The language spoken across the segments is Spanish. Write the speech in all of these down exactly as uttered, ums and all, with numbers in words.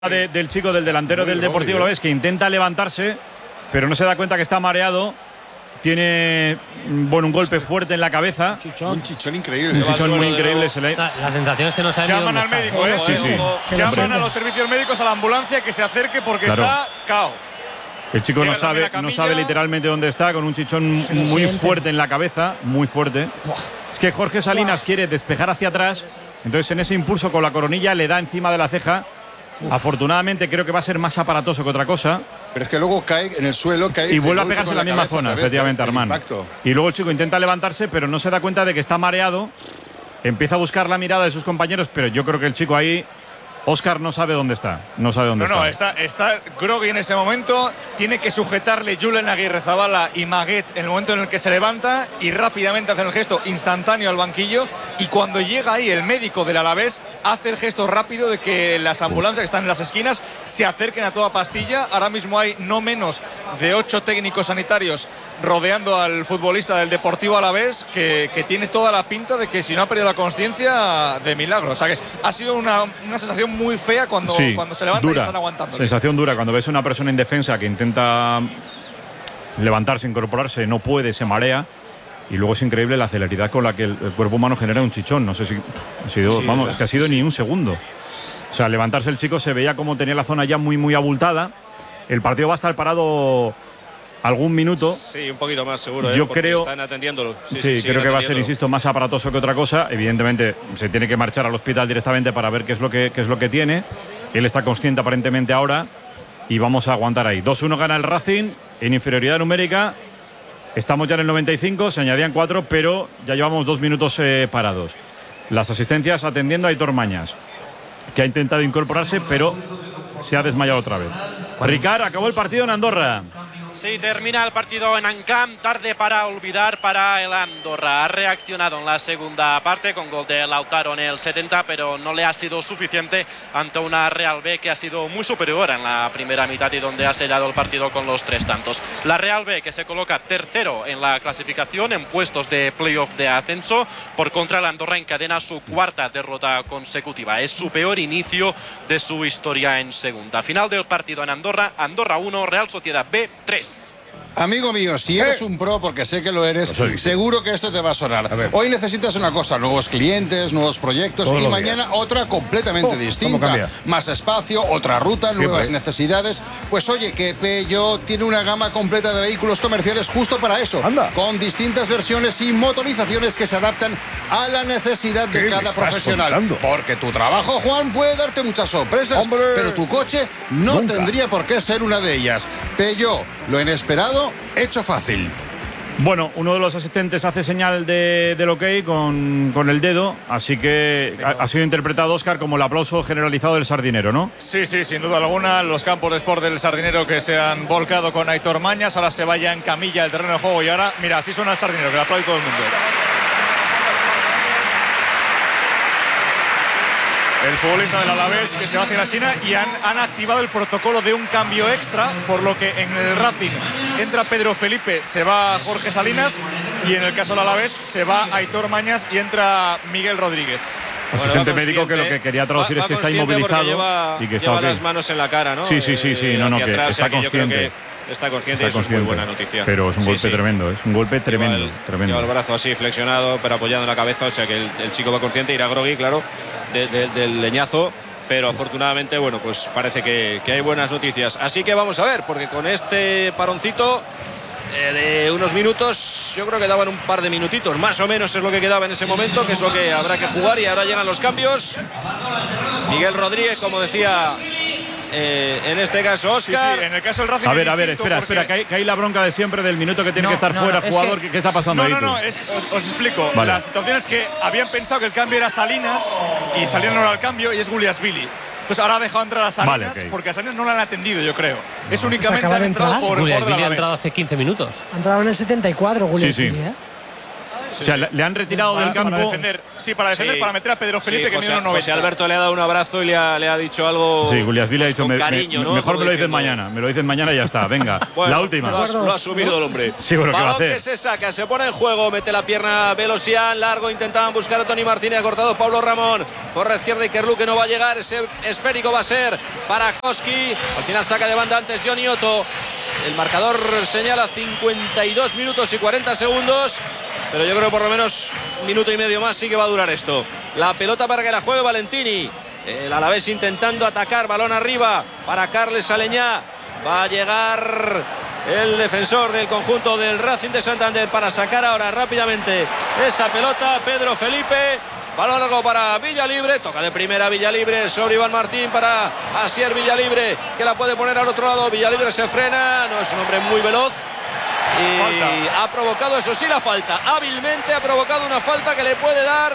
De, del chico, del delantero del Deportivo Alavés, que intenta levantarse, pero no se da cuenta que está mareado. Tiene bueno, un golpe fuerte en la cabeza. Chichón. Un chichón increíble. Un chichón muy increíble. Se le... La, la sensación es que no sabe. Llaman al médico, ¿eh? Sí, sí. Llaman a los servicios médicos, a la ambulancia, que se acerque porque claro. está cao. El chico no sabe, no sabe literalmente dónde está, con un chichón muy fuerte en la cabeza, muy fuerte. Es que Jorge Salinas quiere despejar hacia atrás, entonces en ese impulso con la coronilla le da encima de la ceja. Uf. Afortunadamente creo que va a ser más aparatoso que otra cosa. Pero es que luego cae en el suelo, cae y vuelve a pegarse en la, la misma zona, efectivamente, Armando. Y luego el chico intenta levantarse, pero no se da cuenta de que está mareado. Empieza a buscar la mirada de sus compañeros, pero yo creo que el chico ahí, Óscar, no sabe dónde está. No sabe dónde no, no, está. No, está, está groggy en ese momento. Tiene que sujetarle Julen Aguirrezabala y Maguet en el momento en el que se levanta y rápidamente hace el gesto instantáneo al banquillo. Y cuando llega ahí el médico del Alavés, hace el gesto rápido de que las ambulancias que están en las esquinas se acerquen a toda pastilla. Ahora mismo hay no menos de ocho técnicos sanitarios rodeando al futbolista del Deportivo Alavés, que, que tiene toda la pinta de que si no ha perdido la consciencia, de milagro. O sea que ha sido una, una sensación muy fea cuando, sí, cuando se levanta dura, y están aguantando. Sensación dura, cuando ves a una persona indefensa que intenta levantarse, incorporarse, no puede, se marea. Y luego es increíble la celeridad con la que el, el cuerpo humano genera un chichón. No sé si ha sido, sí, vamos, es que ha sido sí. ni un segundo. O sea, levantarse el chico, se veía como tenía la zona ya muy, muy abultada. El partido va a estar parado algún minuto. Sí, un poquito más seguro. Yo ¿eh? creo. Están atendiéndolo. Sí, sí, sí creo que va a ser, insisto, más aparatoso que otra cosa. Evidentemente, se tiene que marchar al hospital directamente para ver qué es lo que, qué es lo que tiene. Él está consciente aparentemente ahora y vamos a aguantar ahí. dos uno gana el Racing en inferioridad numérica. Estamos ya en el noventa y cinco, se añadían cuatro, pero ya llevamos dos minutos eh, parados. Las asistencias atendiendo a Aitor Mañas, que ha intentado incorporarse, pero se ha desmayado otra vez. Ricard, acabó el partido en Andorra. Sí, termina el partido en Ancamp, tarde para olvidar para el Andorra. Ha reaccionado en la segunda parte con gol de Lautaro en el setenta, pero no le ha sido suficiente ante una Real B que ha sido muy superior en la primera mitad y donde ha sellado el partido con los tres tantos. La Real B que se coloca tercero en la clasificación en puestos de playoff de ascenso. Por contra, el Andorra encadena su cuarta derrota consecutiva. Es su peor inicio de su historia en segunda. Final del partido en Andorra, Andorra uno, Real Sociedad B tres. Amigo mío, si eres un pro, porque sé que lo eres, seguro que esto te va a sonar. A Hoy necesitas una cosa, nuevos clientes, nuevos proyectos Todos y mañana días. otra completamente oh, distinta. Más espacio, otra ruta, nuevas pues. necesidades. Pues oye, que Peugeot tiene una gama completa de vehículos comerciales justo para eso. Anda. Con distintas versiones y motorizaciones que se adaptan a la necesidad de cada profesional. Contando? Porque tu trabajo, Juan, puede darte muchas sorpresas, ¡Hombre! pero tu coche no Nunca. tendría por qué ser una de ellas. Peugeot, lo inesperado hecho fácil. Bueno, uno de los asistentes hace señal de, del ok con, con el dedo, así que ha, ha sido interpretado, Óscar, como el aplauso generalizado del Sardinero, ¿no? Sí, sí, sin duda alguna. Los campos de sport del Sardinero que se han volcado con Aitor Mañas, ahora se vaya en camilla el terreno de juego y ahora, mira, así suena el Sardinero, que lo aplaude todo el mundo. El futbolista del Alavés que se va hacia la esquina y han, han activado el protocolo de un cambio extra, por lo que en el Racing entra Pedro Felipe, se va Jorge Salinas y en el caso del Alavés se va Aitor Mañas y entra Miguel Rodríguez. Asistente bueno, médico que lo que quería traducir va, va es que está inmovilizado lleva, y que está lleva okay. las manos en la cara, ¿no? Sí, sí, sí, sí, eh, no, no, que atrás, está o sea, que consciente. Que está consciente, está y eso consciente, es muy buena noticia. Pero es un golpe sí, sí. tremendo, es un golpe tremendo, lleva el, tremendo. Lleva el brazo así flexionado, pero apoyado en la cabeza, o sea que el, el chico va consciente, irá groggy, claro, de, de, del leñazo. Pero afortunadamente, bueno, pues parece que, que hay buenas noticias. Así que vamos a ver, porque con este paroncito eh, de unos minutos, yo creo que daban un par de minutitos, más o menos es lo que quedaba en ese momento, que es lo que habrá que jugar y ahora llegan los cambios. Miguel Rodríguez, como decía, eh, en este caso Óscar. Sí, sí, en el caso del Racing. A ver, a ver, espera, porque... espera, que hay, que hay la bronca de siempre del minuto que tiene no, que estar no, fuera, jugador. Que... ¿Qué está pasando no, ahí? No, tú? no, es, os, os explico. Vale. La situación es que habían pensado que el cambio era Salinas y Salinas no era el cambio y es Guliasvili. Entonces ahora ha dejado entrar a Salinas, vale, okay. porque a Salinas no le han atendido, yo creo. No. Es únicamente han entrado por el Guliasvili ha entrado hace quince minutos. Ha entrado en el setenta y cuatro, Guliasvili, sí, sí. ¿eh? Sí, o sea, sí. Le han retirado para, del campo. Para defender, sí, para defender, sí. para meter a Pedro Felipe, sí, que José, no José Alberto le ha dado un abrazo y le ha, le ha dicho algo. Sí, Guliasvili le ha dicho, con me, cariño, me, ¿no? mejor Como me lo dices diciendo, mañana. Me lo dices mañana y ya está. Venga, bueno, la última. Lo ha, lo ha asumido el hombre. Sí, bueno, ¿qué va a hacer? Que se saca, se pone en juego, mete la pierna Velosian, largo, intentaban buscar a Tony Martínez, ha cortado Pablo Ramón. Por la izquierda Ikerlu, que no va a llegar, ese esférico va a ser para Koski. Al final saca de banda antes Johnny Otto. El marcador señala cincuenta y dos minutos y cuarenta segundos, pero yo creo que por lo menos un minuto y medio más sí que va a durar esto. La pelota para que la juegue Valentini. El Alavés intentando atacar, balón arriba para Carles Aleñá. Va a llegar el defensor del conjunto del Racing de Santander para sacar ahora rápidamente esa pelota. Pedro Felipe. Balón largo para Villalibre, toca de primera Villalibre sobre Iván Martín para Asier Villalibre, que la puede poner al otro lado. Villalibre se frena, no es un hombre muy veloz y falta. Ha provocado, eso sí, la falta. Hábilmente ha provocado una falta que le puede dar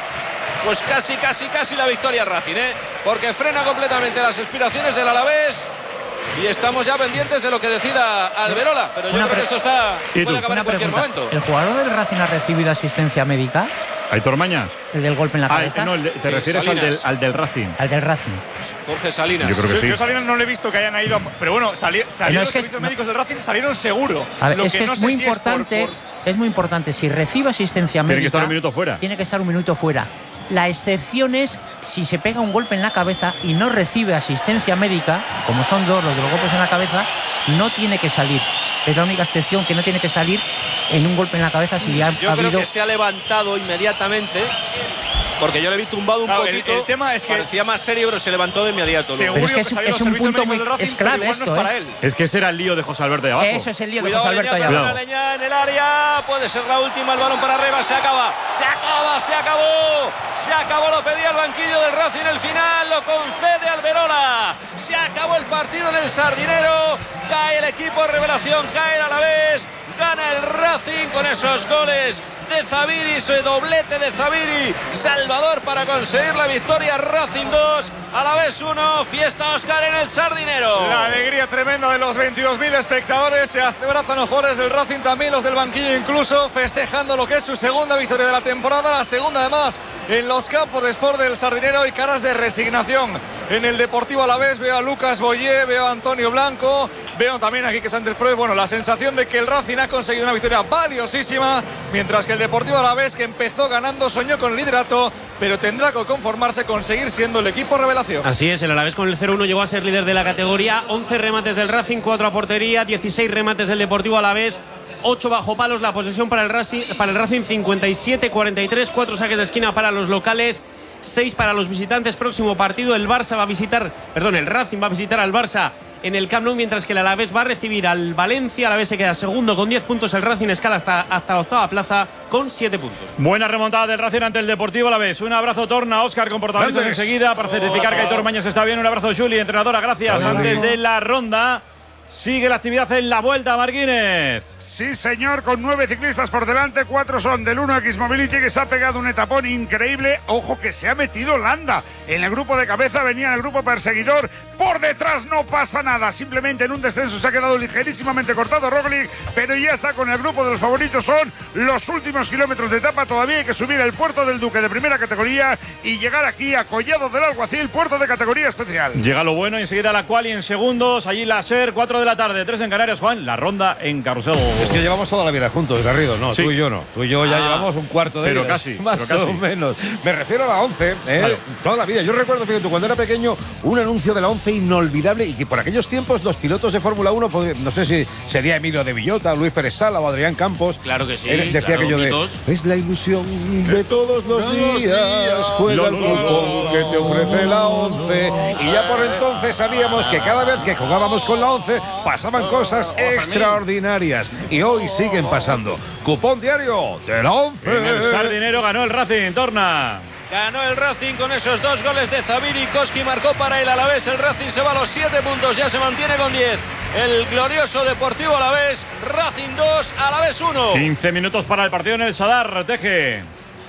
pues casi, casi, casi la victoria a Racing, ¿eh? Porque frena completamente las aspiraciones del Alavés. Y estamos ya pendientes de lo que decida Alberola, pero yo una creo que esto está, puede acabar en cualquier pregunta. momento. ¿El jugador del Racing ha recibido asistencia médica? ¿Aitor Mañas? ¿El del golpe en la cabeza? Ah, no, te sí, refieres al del, al del Racing. Al del Racing. Jorge Salinas. Yo creo que sí. Yo Salinas no le he visto que hayan ido, pero bueno, sali, salieron no, es los servicios es, médicos no. del Racing, salieron seguro. A ver, lo es que, que no es sé muy si importante, es, por, por... es muy importante. Si recibe asistencia médica, tiene que estar un minuto fuera. Tiene que estar un minuto fuera. La excepción es si se pega un golpe en la cabeza y no recibe asistencia médica, como son dos los de los golpes en la cabeza, no tiene que salir. Es la única excepción que no tiene que salir en un golpe en la cabeza si ha, Yo ha creo habido... que se ha levantado inmediatamente, porque yo le vi tumbado un claro, poquito. El, el tema es que parecía más serio, pero se levantó de inmediato. Seguro es que es, que es un punto muy Racing, es clave igual esto, no es para ¿eh? él. Es que ese era el lío de José Alberto de abajo. Eso es el lío Cuidado, de José Alberto de abajo. Leña en el área, puede ser la última, el balón para arriba, se acaba, se acaba, se acabó, se acabó, lo pedía el banquillo del Racing, el final lo concede Alberola. Se acabó el partido en el Sardinero, cae el equipo revelación, cae el Alavés, gana el Racing con esos goles de Zaviri, ese doblete de Zaviri, Salvador para conseguir la victoria. Racing dos, Alavés uno, fiesta Óscar en el Sardinero. La alegría tremenda de los veintidós mil espectadores, se abrazan los jugadores del Racing, también los del banquillo incluso, festejando lo que es su segunda victoria de la temporada, la segunda además en los campos de Sport del Sardinero, y caras de resignación en el Deportivo Alavés. Veo a Lucas Boyé, veo a Antonio Blanco, veo también aquí que Sander Freud. Bueno, la sensación de que el Racing ha conseguido una victoria valiosísima, mientras que el Deportivo Alavés, que empezó ganando, soñó con el liderato, pero tendrá que conformarse con seguir siendo el equipo revelación. Así es, el Alavés con el cero uno llegó a ser líder de la categoría. once remates del Racing, cuatro a portería, dieciséis remates del Deportivo Alavés, ocho bajo palos. La posesión para el Racing, para el Racing cincuenta y siete cuarenta y tres, cuatro saques de esquina para los locales, seis para los visitantes. Próximo partido el Barça va a visitar, perdón, el Racing va a visitar al Barça en el Camp Nou, mientras que el Alavés va a recibir al Valencia. El Alavés se queda segundo con diez puntos, el Racing escala hasta, hasta la octava plaza con siete puntos. Buena remontada del Racing ante el Deportivo Alavés. Un abrazo, Torna, Óscar, comportamientos enseguida para certificar que Aitor Mañas está bien. Un abrazo, Juli, entrenadora, gracias. Antes de la ronda sigue la actividad en la Vuelta, Marquínez. Sí, señor, con nueve ciclistas por delante, cuatro son del uno X Mobility, que se ha pegado un etapón increíble. Ojo que se ha metido Landa en el grupo de cabeza, venía en el grupo perseguidor. Por detrás no pasa nada, simplemente en un descenso se ha quedado ligerísimamente cortado Roglic, pero ya está con el grupo de los favoritos. Son los últimos kilómetros de etapa, todavía hay que subir el Puerto del Duque de primera categoría y llegar aquí a Collado del Alguacil, puerto de categoría especial. Llega lo bueno, enseguida la quali en segundos, allí la SER, cuatro de la tarde, tres en Canarias. Juan, la ronda en Carrusel. Es que llevamos toda la vida juntos, Garrido, no, sí. Tú y yo no. Tú y yo ya ah, llevamos un cuarto de pero vida, casi, más pero casi. o menos. Me refiero a la once, ¿eh? Vale. Toda la vida. Yo recuerdo, fíjate, cuando era pequeño, un anuncio de la once inolvidable, y que por aquellos tiempos los pilotos de Fórmula uno, podrían, no sé si sería Emilio de Villota, Luis Pérez Sala o Adrián Campos. Claro que sí. Él decía claro, aquello mitos. de: es la ilusión de todos los días, días juega el fútbol que te ofrece la once. Y ya por entonces sabíamos que cada vez que jugábamos con la once pasaban cosas extraordinarias, y hoy siguen pasando. Cupón diario de la once. En el Sardinero ganó el Racing, Torna. Ganó el Racing con esos dos goles de Zaviri. Koski marcó para el Alavés. El Racing se va a los siete puntos, ya se mantiene con diez. El glorioso Deportivo Alavés. Racing dos, Alavés uno. quince minutos para el partido en el Sadar, Teje.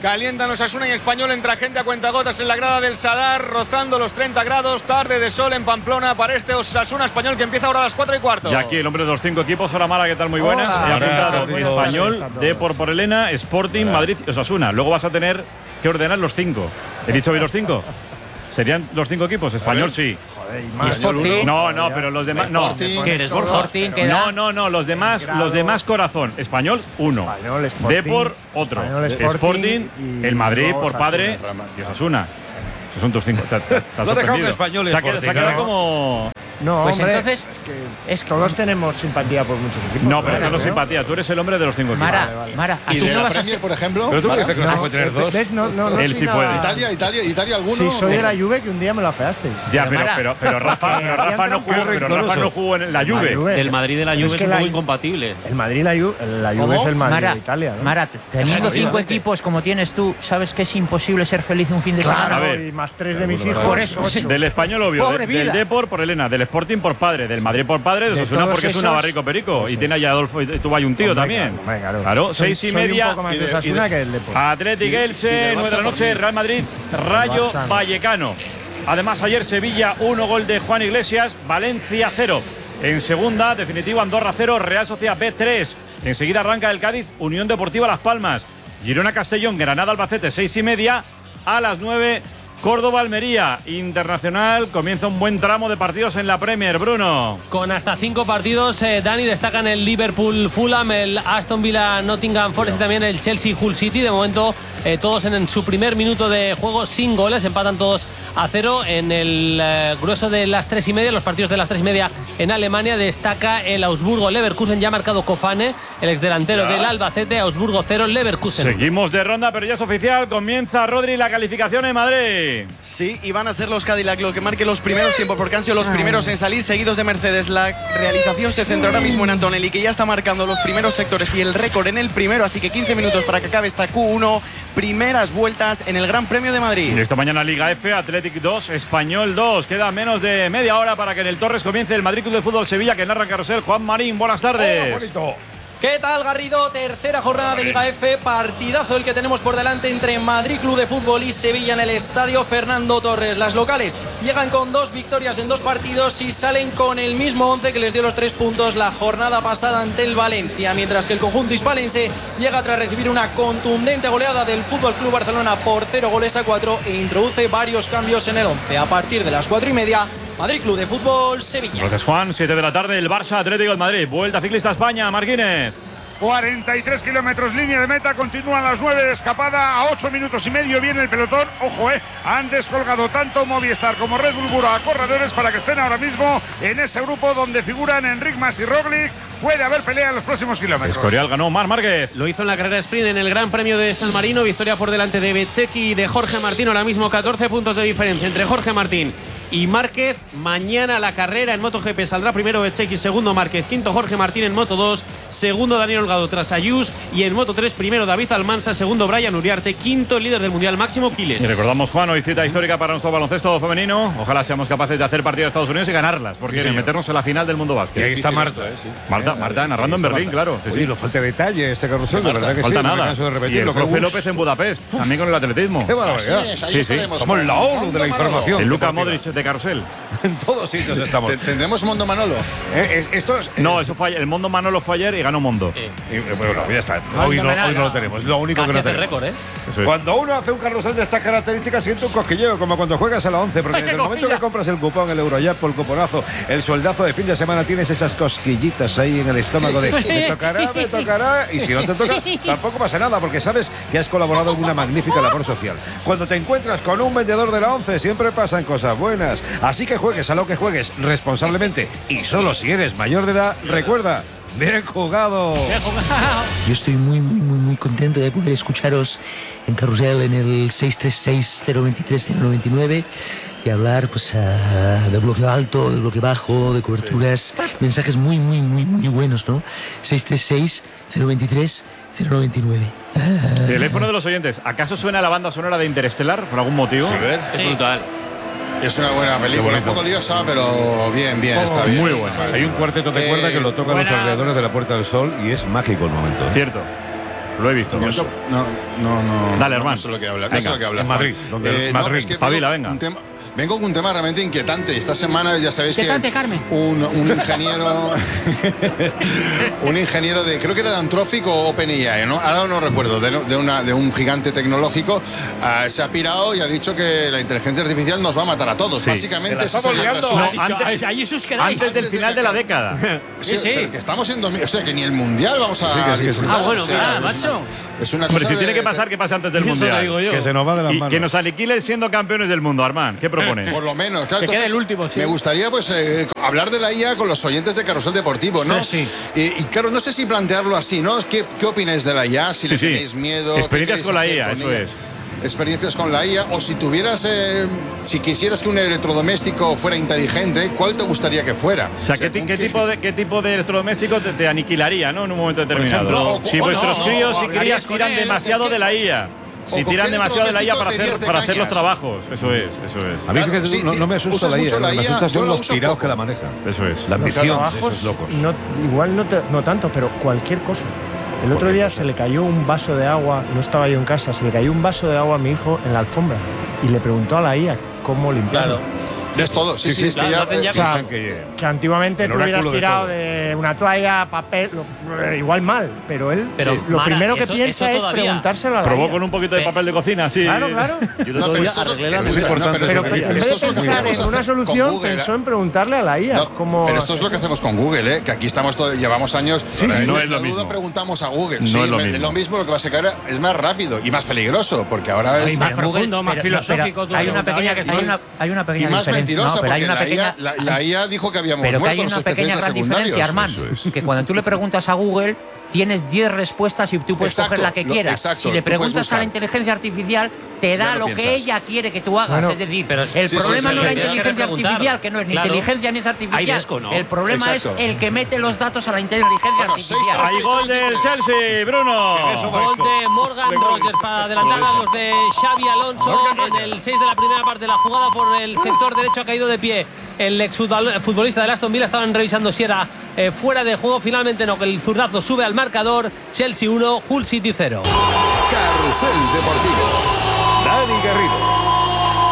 Calientan Osasuna y Español, entra gente a cuentagotas en la grada del Sadar, rozando los treinta grados, tarde de sol en Pamplona para este Osasuna Español que empieza ahora a las cuatro y cuarto. Y aquí el hombre de los cinco equipos, hola Mara, ¿qué tal? Muy buenas. Hola. He apuntado Hola. Español, Hola. Depor por Elena, Sporting, Madrid y Osasuna. Luego vas a tener que ordenar los cinco. ¿He dicho bien los cinco? ¿Serían los cinco equipos? Español sí. Y Sporting. No, no, pero los demás no. Sporting, ¿Qué eres, Borja? Sporting, queda- No, no, no, los demás, los demás corazón. Español, uno. Español, Sporting. Depor, otro. Español, Sporting, Sporting y el Madrid luego por Osasuna. padre y Osasuna. Esos son tus cinco. Te, te, te has Lo ha dejado sorprendido. de Español y Se ha quedado- Sporting, se ha quedado ¿no? como… No, Pues hombre, entonces, es que todos tenemos simpatía por muchos equipos. No, pero Claro, esto no es ¿no? simpatía. Tú eres el hombre de los cinco equipos. Mara, Vale, vale. Mara, ¿a ¿Y tú de no la vas a Premier, por ejemplo? Pero tú Mara? dices que no, se No, puede tener dos. ¿Ves? No, no, no Él soy sí nada- puede. Italia, Italia, Italia, alguno. Sí, soy de la Juve que un día me lo afeasteis. Ya, Pero, pero, Mara, pero, pero Rafa, pero Rafa no jugó, pero Rafa no jugó en la Juve. Juve. Del Madrid de la Juve Es es, que un la poco Ju- incompatible. El Madrid, la Juve, la Juve ¿Cómo? es el Madrid Mara, de Italia, ¿no? Mara, teniendo cinco Obviamente. equipos como tienes tú, ¿sabes que es imposible ser feliz un fin de semana? Claro, A ver. y más tres de mis hijos. Por eso, ocho. Del Español, obvio. Pobre de- del vida. Depor por Elena. Del Sporting por padre. Del Madrid por padre. De De Osasuna todos porque es un esos- navarrico perico. Y tiene a Adolfo y tú hay un tío Hombre, también. claro, hombre, claro. Claro, Soy- seis y soy media. un poco más Y de de- y Osasuna de- que el Depor. Atlético Y de- y Elche, del nueve de la Barça noche, por mí. Real Madrid, Rayo Barça no. Vallecano. Además, ayer Sevilla, uno gol de Juan Iglesias, Valencia cero. En segunda, definitivo Andorra cero, Real Sociedad B tres. Enseguida arranca el Cádiz, Unión Deportiva Las Palmas. Girona Castellón, Granada Albacete, seis y media. A las nueve, Córdoba Almería. Internacional, comienza un buen tramo de partidos en la Premier, Bruno. Con hasta cinco partidos, eh, Dani, destacan el Liverpool Fulham, el Aston Villa Nottingham Forest y también el Chelsea Hull City. De momento, eh, todos en, en su primer minuto de juego sin goles, empatan todos a cero. En el eh, grueso de las tres y media, los partidos de las tres y media en Alemania, destaca el Augsburgo Leverkusen, ya ha marcado Kofane, el exdelantero del Albacete. Augsburgo cero, Leverkusen. Seguimos de ronda, pero ya es oficial. Comienza, Rodri, la calificación en Madrid. Sí, y van a ser los Cadillac lo que marque los primeros tiempos, porque han sido los primeros en salir, seguidos de Mercedes. La realización se centra ahora mismo en Antonelli, que ya está marcando los primeros sectores y el récord en el primero, así que quince minutos para que acabe esta Q uno. Primeras vueltas en el Gran Premio de Madrid. Y esta mañana Liga F, Athletic dos, Español dos. Queda menos de media hora para que en el Torres comience el Madrid Club de Fútbol Sevilla, que narra Carrusel. Juan Marín, buenas tardes. ¿Qué tal, Garrido? Tercera jornada de Liga F, partidazo el que tenemos por delante entre Madrid Club de Fútbol y Sevilla en el Estadio Fernando Torres. Las locales llegan con dos victorias en dos partidos y salen con el mismo once que les dio los tres puntos la jornada pasada ante el Valencia, mientras que el conjunto hispalense llega tras recibir una contundente goleada del Fútbol Club Barcelona por cero goles a cuatro e introduce varios cambios en el once. A partir de las cuatro y media, Madrid Club de Fútbol Sevilla. Gracias, Juan. siete de la tarde, el Barça Atlético de Madrid. Vuelta ciclista a España, Marquínez. cuarenta y tres kilómetros línea de meta, continúan las nueve de escapada, a ocho minutos y medio viene el pelotón. Ojo, eh, han descolgado tanto Movistar como Red Bull Bura a corredores para que estén ahora mismo en ese grupo donde figuran Enric Mas y Roglic. Puede haber pelea en los próximos kilómetros. Escorial ganó Mar Márquez. Lo hizo en la carrera sprint en el Gran Premio de San Marino, victoria por delante de Bezzecchi y de Jorge Martín. Ahora mismo catorce puntos de diferencia entre Jorge Martín y Márquez. Mañana la carrera en MotoGP saldrá primero Bezzecchi, segundo Márquez, quinto Jorge Martín en Moto dos, segundo Daniel Holgado tras Ayús, y en Moto tres primero David Almansa, segundo Brian Uriarte, quinto el líder del Mundial Máximo Quiles. Y recordamos, Juan, hoy cita histórica para nuestro baloncesto femenino. Ojalá seamos capaces de hacer partido de Estados Unidos y ganarlas, porque Sí, meternos en la final del mundo básquet. Y ahí está Marta. Esto, eh, sí. Marta, Marta narrando en Ahí está Berlín, Marta. claro. Sí, Oye, sí. no falta detalle este carrusel, de Marta, verdad que Falta sí. no me nada. canso de Y repetirlo. el profe Uf, López en Budapest, también con el atletismo. ¡Qué barbaridad! Así es, ahí Sí, sí. estaremos Somos con la ONU Mondo de la Manolo. información. El Luka deportiva. Modric de Carrusel. En todos sitios estamos. Te- Tendremos Mondo Manolo. Eh, es- esto es, No, eso fue ayer. El Mondo Manolo fue ayer y ganó Mondo. y, bueno, ya está. Hoy no, hoy no lo tenemos. Es lo único Casi que no hace tenemos. récord, ¿eh? Eso es. Cuando uno hace un carrusel de estas características siente un cosquilleo, como cuando juegas a la once, porque ¡Ay, qué desde el momento cosquilla! que compras el cupón, el Eurojackpot, el cuponazo, el sueldazo de fin de semana, tienes esas cosquillitas ahí en el estómago de me tocará, me tocará, y si no te toca, tampoco pasa nada, porque sabes que has colaborado en una magnífica labor social. Cuando te encuentras con un vendedor de la once, siempre pasan cosas buenas. Así que juegues a lo que juegues responsablemente, y solo si eres mayor de edad, recuerda, bien jugado. Yo estoy muy, muy, muy, muy contento de poder escucharos en Carrusel en el seis tres seis, cero dos tres, cero nueve nueve y hablar pues uh, de bloque alto, de bloque bajo, de coberturas, mensajes muy, muy, muy, muy buenos, ¿no? seis tres seis, cero dos tres, cero nueve nueve. Ah. Teléfono de los oyentes. ¿Acaso suena la banda sonora de Interestelar por algún motivo? Sí, ver. Es brutal. Es una buena película, un poco liosa, pero bien, bien, está bien. Muy está buena. bien. Hay un cuarteto de Eh, cuerda que lo tocan los buena. alrededores de la Puerta del Sol y es mágico el momento. ¿eh? Cierto. Lo he visto. No, no, no. no Dale, hermano. No sé lo que habla. Venga, no sé lo que habla. en Madrid. Donde Eh, Madrid. no, es que Pavila, vengo, venga. Un tema, vengo con un tema realmente inquietante. Esta semana ya sabéis Inquietante, que Carmen. un, un ingeniero, un ingeniero de, creo que era de Anthropic o OpenAI, ¿no? Ahora no recuerdo, de, de, una, de un gigante tecnológico, uh, se ha pirado y ha dicho que la inteligencia artificial nos va a matar a todos. Sí. Básicamente, ese es estamos el liando. resumen. No, antes, ahí os quedáis. antes del final de la década. Sí, sí. Pero que estamos en dos mil, o sea, que ni el mundial vamos a Sí, que sí, que sí. disfrutar. Ah, bueno, o sea, claro, es macho. una- Es una Hombre, cosa si tiene de- que pasar, que pase antes del Eso mundial. digo yo. Que se nos va de las y manos. que nos aniquilen siendo campeones del mundo, Armán. ¿Qué propones? Por lo menos, claro. Que quede entonces, el último, sí. Me gustaría, pues, eh, hablar de la I A con los oyentes de Carrusel Deportivo, ¿no? Sí, Y, y, claro, no sé si plantearlo así, ¿no? ¿Qué, qué opináis de la I A? Si Sí, le sí. tenéis miedo. ¿qué Experiencias queréis con la hacer I A, con eso ella? es. Experiencias con la I A, o si tuvieras, eh, si quisieras que un electrodoméstico fuera inteligente, ¿cuál te gustaría que fuera? O sea, ¿qué, ti- ¿con qué tipo de, ¿qué tipo de electrodoméstico te, te aniquilaría, ¿no? En un momento determinado. ejemplo, si o- o vuestros no, críos o y crías con tiran él, demasiado ¿con de la I A. o Si con tiran qué demasiado de la I A para electrodoméstico hacer, te para irías de hacer los cañas? trabajos. Eso es, eso es. A mí Claro, fíjate, sí, no, no me usas asusta la I A, mucho lo que la me I A, asusta yo son la los uso tirados poco. que la manejan. Eso es. La Los ambición de trabajos, esos locos. no, igual no, te- no tanto, pero cualquier cosa. El otro día se le cayó un vaso de agua, no estaba yo en casa, se le cayó un vaso de agua a mi hijo en la alfombra y le preguntó a la I A cómo limpiarlo. Es todo, sí, sí, Sí, es sí, que claro, ya, ya eh, O sea, piensan que- que antiguamente el tú hubieras oráculo de tirado todo. de, una toalla, papel, lo- eh, igual mal, pero él Pero, sí, lo Mara, primero que eso- piensa eso es todavía. preguntárselo a la Probó I A. con un poquito de Pe- papel de cocina, sí. Claro, claro. Yo el No, otro pero día esto es- arreglé la pero es escucha, importante no, Pero eso en que vez esto de es lo que pensar hacemos en una con solución, Google, ¿eh? pensó en preguntarle a la I A. No, cómo pero esto es lo que hacemos con Google, ¿eh? Que aquí estamos todo, llevamos años. sí, eh, no la es lo duda mismo. preguntamos a Google. No sí, es lo me- mismo. lo mismo, lo que va a sacar es más rápido y más peligroso, porque ahora es. Ay, más Google, profundo, más pero- no, filosófico. pero tú hay le una pequeña, preguntabas, hay una, hay una Y pequeña más diferencia. mentirosa, No, pero hay porque una la, pequeña, I A, la, la I A dijo que habíamos pero que hay muerto una los pequeña especialistas gran secundarios. diferencia, Armand, Eso es. que cuando tú le preguntas a Google tienes diez respuestas y tú puedes Exacto, coger la que lo- quieras. exacto, si le tú puedes preguntas a buscar. la inteligencia artificial, te da Ya lo lo que piensas. ella quiere que tú hagas. Bueno, es decir, pero el sí, sí, problema sí, no es la sí, sí. inteligencia Tienes que preguntar. artificial, que no es ni Claro. inteligencia ni es artificial. Hay riesgo, ¿no? El problema Exacto. es el que mete los datos a la inteligencia Bueno, seis, artificial. tres, Hay gol del Chelsea, Bruno. Gol de Morgan Rogers para adelantar a los de Xavi Alonso en el seis de la primera parte. La jugada por el sector derecho ha caído de pie el exfutbolista del Aston Villa. Estaban revisando si era eh, fuera de juego. Finalmente no, que el zurdazo sube al marcador. Chelsea uno, Hull City cero. Carrusel Deportivo. Dani Garrido.